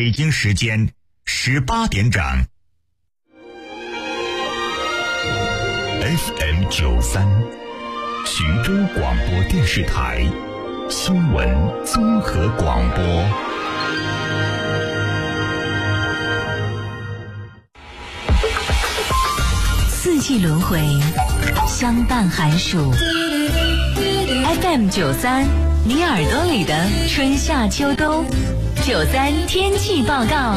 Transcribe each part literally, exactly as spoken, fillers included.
北京时间十八点整。F M 九三，徐州广播电视台新闻综合广播。 四季轮回，相伴寒暑。F M 九三，你耳朵里的春夏秋冬。九三天气报告，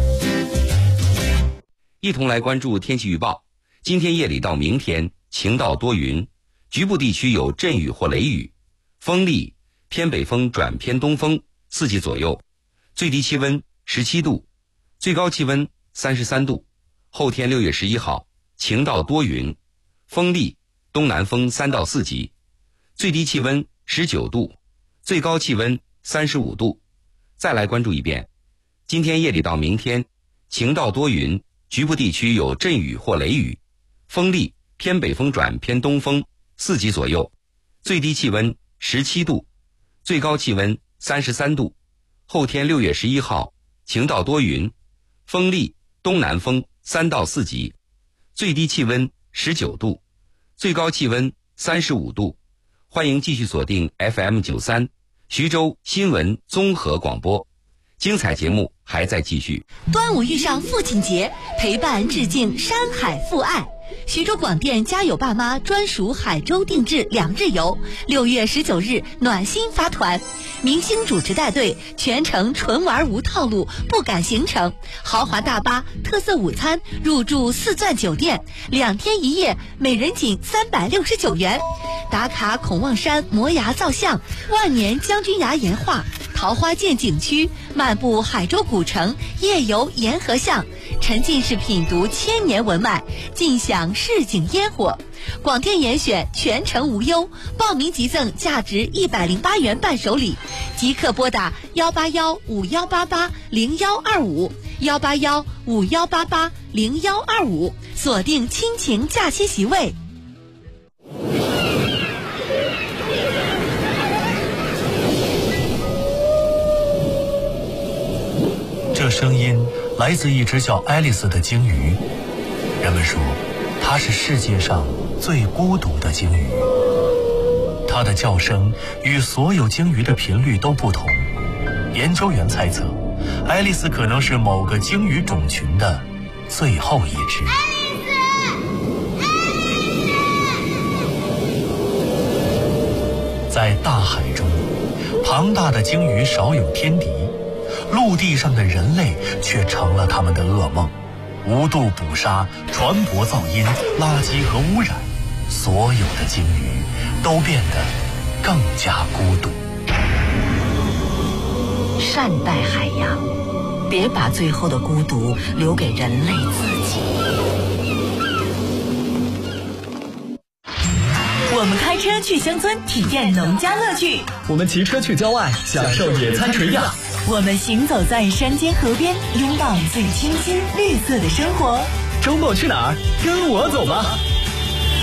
一同来关注天气预报。今天夜里到明天晴到多云，局部地区有阵雨或雷雨，风力偏北风转偏东风，四级左右，最低气温十七度，最高气温三十三度。后天六月十一号晴到多云，风力东南风三到四级，最低气温十九度，最高气温三十五度。再来关注一遍，今天夜里到明天晴到多云，局部地区有阵雨或雷雨，风力偏北风转偏东风，四级左右，最低气温十七度，最高气温三十三度。后天六月十一号晴到多云，风力东南风三到四级，最低气温十九度，最高气温三十五度。欢迎继续锁定 F M 九三徐州新闻综合广播，精彩节目还在继续。 端午遇上父亲节，陪伴致敬山海父爱。徐州广电家有爸妈专属海州定制两日游，六月十九日暖心发团，明星主持带队，全程纯玩无套路，不赶行程，豪华大巴，特色午餐，入住四钻酒店，两天一夜，每人仅三百六十九元。打卡孔望山摩崖造像，万年将军崖岩画，桃花涧景区，漫步海州古城，夜游沿河巷，沉浸式品读千年文脉，尽享市井烟火。广电严选全程无忧，报名即赠价值一百零八元伴手礼，即刻拨打幺八幺五幺八八零幺二五幺八幺五幺八八零幺二五，锁定亲情假期席位。 这声音来自一只叫爱丽丝的鲸鱼，人们说它是世界上最孤独的鲸鱼。它的叫声与所有鲸鱼的频率都不同，研究员猜测爱丽丝可能是某个鲸鱼种群的最后一只。在大海中，庞大的鲸鱼少有天敌，陆地上的人类却成了他们的噩梦。无度捕杀、船舶噪音、垃圾和污染，所有的鲸鱼都变得更加孤独。 善待海洋，别把最后的孤独留给人类自己。我们开车去乡村体验农家乐趣， 我们骑车去郊外享受野餐垂钓， 我们行走在山间河边，拥抱最清新绿色的生活。 周末去哪儿？跟我走吧。